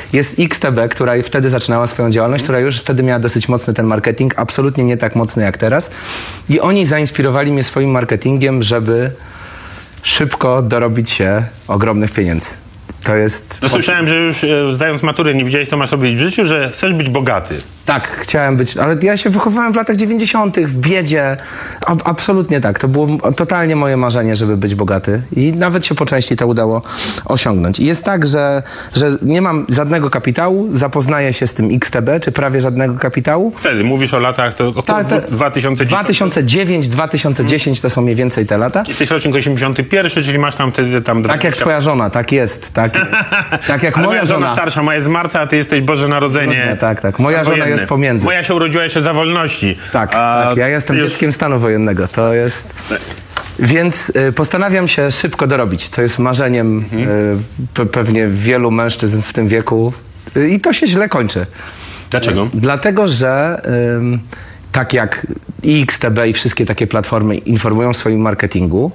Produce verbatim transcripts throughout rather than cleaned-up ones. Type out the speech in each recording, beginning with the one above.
Jest X T B, która wtedy zaczynała swoją działalność, która już wtedy miała dosyć mocny ten marketing, absolutnie nie tak mocny jak teraz. I oni zainspirowali mnie swoim marketingiem, żeby szybko dorobić się ogromnych pieniędzy. To jest... To słyszałem, że już e, zdając maturę nie wiedziałeś, co masz robić w życiu, że chcesz być bogaty. Tak, chciałem być, ale ja się wychowywałem w latach dziewięćdziesiątych, w biedzie. A, absolutnie tak, to było totalnie moje marzenie, żeby być bogaty i nawet się po części to udało osiągnąć. I jest tak, że, że nie mam żadnego kapitału, zapoznaję się z tym X T B, czy prawie żadnego kapitału. Wtedy mówisz o latach, to około Ta, te, dwa tysiące dziewięć. dwa tysiące dziewięć, dwa tysiące dziesięć to są mniej więcej te lata. Jesteś rocznik osiemdziesiąty pierwszy, czyli masz tam wtedy tam... Tak jak twoja żona, tak jest, tak. Tak jak Ale moja żona. żona starsza, moja jest z marca, a ty jesteś Boże Narodzenie. No, tak, tak. Moja żona jest pomiędzy. Moja się urodziła jeszcze za wolności. Tak, a tak. Ja jestem już... dzieckiem stanu wojennego. To jest... Więc y, postanawiam się szybko dorobić, co jest marzeniem mhm. y, pe pewnie wielu mężczyzn w tym wieku. Y, I to się źle kończy. Dlaczego? Y, dlatego, że y, tak jak i X T B i wszystkie takie platformy informują w swoim marketingu,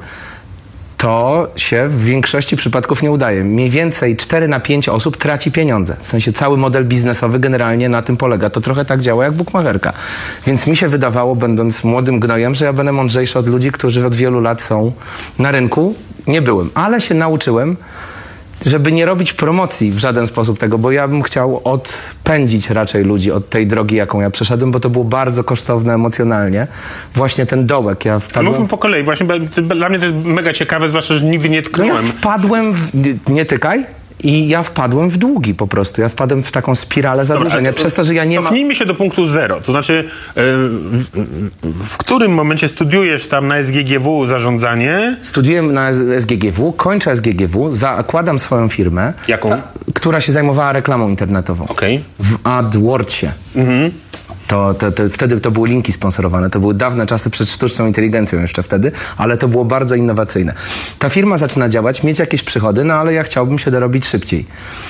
to się w większości przypadków nie udaje. Mniej więcej cztery na pięć osób traci pieniądze. W sensie cały model biznesowy generalnie na tym polega. To trochę tak działa jak bukmacherka. Więc mi się wydawało, będąc młodym gnojem, że ja będę mądrzejszy od ludzi, którzy od wielu lat są na rynku. Nie byłem, ale się nauczyłem, żeby nie robić promocji w żaden sposób tego, bo ja bym chciał odpędzić raczej ludzi od tej drogi, jaką ja przeszedłem, bo to było bardzo kosztowne emocjonalnie. Właśnie ten dołek. Ja wpadłem... Mówmy po kolei. Właśnie dla mnie to jest mega ciekawe, zwłaszcza, że nigdy nie tknąłem. No ja wpadłem w... Nie tykaj. I ja wpadłem w długi po prostu. Ja wpadłem w taką spiralę zadłużenia. Dobra, to, przez to, że ja nie mam... Cofnijmy się do punktu zero. To znaczy, yy, w, w którym momencie studiujesz tam na S G G W zarządzanie? Studiuję na S G G W, kończę S G G W, zakładam swoją firmę. Jaką? Ta, która się zajmowała reklamą internetową. Okej. Okay. W AdWordsie. Mhm. To, to, to, wtedy to były linki sponsorowane. To były dawne czasy przed sztuczną inteligencją jeszcze wtedy, ale to było bardzo innowacyjne. Ta firma zaczyna działać, mieć jakieś przychody, no ale ja chciałbym się dorobić szybciej.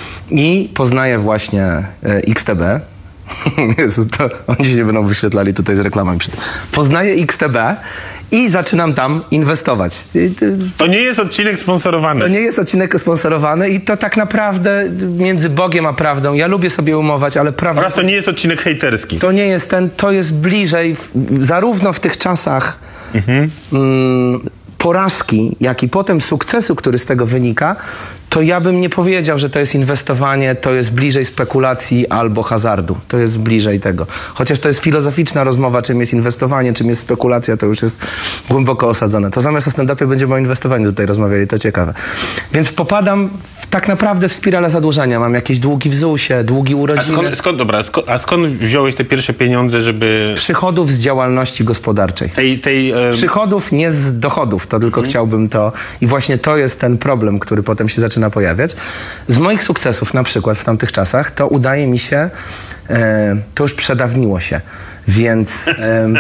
I poznaję właśnie e, X T B. Jezu, to oni się nie będą wyświetlali tutaj z reklamami. Poznaję X T B i zaczynam tam inwestować. To nie jest odcinek sponsorowany. To nie jest odcinek sponsorowany i to tak naprawdę między Bogiem a prawdą. Ja lubię sobie umować, ale prawda... Oraz to nie jest odcinek hejterski. To nie jest ten, to jest bliżej, w, zarówno w tych czasach mhm. mm, porażki, jak i potem sukcesu, który z tego wynika, to ja bym nie powiedział, że to jest inwestowanie, to jest bliżej spekulacji albo hazardu. To jest bliżej tego. Chociaż to jest filozoficzna rozmowa, czym jest inwestowanie, czym jest spekulacja, to już jest głęboko osadzone. To zamiast o stand-upie będziemy o inwestowaniu tutaj rozmawiali, to ciekawe. Więc popadam w, tak naprawdę w spiralę zadłużenia. Mam jakieś długi w zusie, długi urodziny. A skąd, skąd, dobra, skąd, a skąd wziąłeś te pierwsze pieniądze, żeby... Z przychodów z działalności gospodarczej. Tej, tej, z przychodów, nie z dochodów. To tylko hmm. chciałbym to... I właśnie to jest ten problem, który potem się zaczyna pojawiać. Z moich sukcesów na przykład w tamtych czasach, to udaje mi się, e, to już przedawniło się, więc e,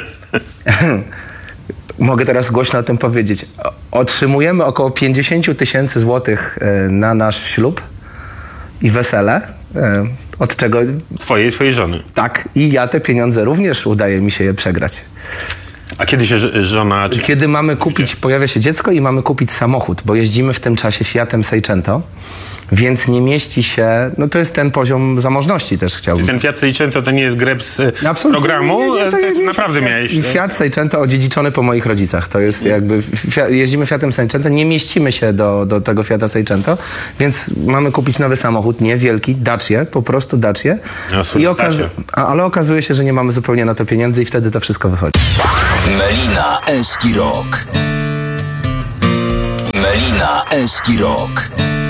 mogę teraz głośno o tym powiedzieć. Otrzymujemy około pięćdziesiąt tysięcy złotych e, na nasz ślub i wesele, e, od czego... Twojej, twojej żony. Tak, i ja te pieniądze również udaje mi się je przegrać. A kiedy się żona... Czy... Kiedy mamy kupić, pojawia się dziecko i mamy kupić samochód, bo jeździmy w tym czasie Fiatem Seicento, więc nie mieści się, no to jest ten poziom zamożności też chciałbym. Czyli ten Fiat Seicento to nie jest greb z absolutnie, programu? Nie, nie, nie, to jest, to naprawdę Fiat, miałeś... Fiat Seicento odziedziczony po moich rodzicach. To jest jakby, jeździmy Fiatem Seicento, nie mieścimy się do, do tego Fiata Seicento, więc mamy kupić nowy samochód, nie wielki, Dacia, po prostu Dacia. No, I okaz- a, ale okazuje się, że nie mamy zupełnie na to pieniędzy i wtedy to wszystko wychodzi. Melina Eski Rock. Melina Eski Rock.